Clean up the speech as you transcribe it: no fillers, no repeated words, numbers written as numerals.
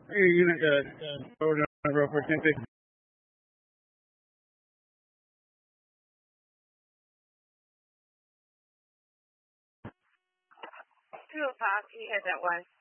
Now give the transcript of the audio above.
Unit, over real quick, can you? 205, he had that way.